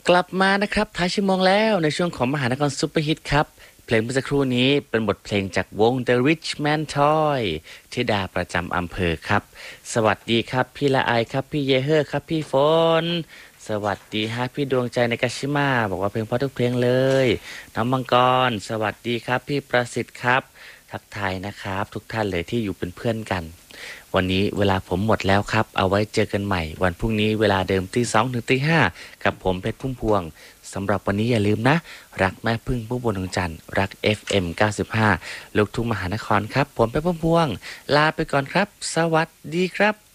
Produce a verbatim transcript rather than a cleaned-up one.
กลับมานะครับท้ายชั่วโมงแล้วในช่วงของมหานครซุปเปอร์ฮิตครับเพลงเมื่อสักครู่นี้เป็นบทเพลงจากวง The Rich Man Toy ธิดาประจำอำเภอครับสวัสดีครับพี่ละไอครับพี่เยเฮอร์ครับพี่ฝนสวัสดีฮะพี่ดวงใจในกาชิมาบอกว่าเพลงเพราะทุกเพลงเลยน้องมังกรสวัสดีครับพี่ประสิทธิ์ครับทักทายนะครับทุกท่านเลยที่อยู่เป็นเพื่อนกันวันนี้เวลาผมหมดแล้วครับเอาไว้เจอกันใหม่วันพรุ่งนี้เวลาเดิมตีสองถึงตีห้ากับผมเพชรพุ่มพวงสำหรับวันนี้อย่าลืมนะรักแม่พึ่งผู้บนดวงจันทร์รัก เอฟ เอ็ม เก้าสิบห้าลูกทุ่งมหานครครับผมเพชรพุ่มพวงลาไปก่อนครับสวัสดีครับ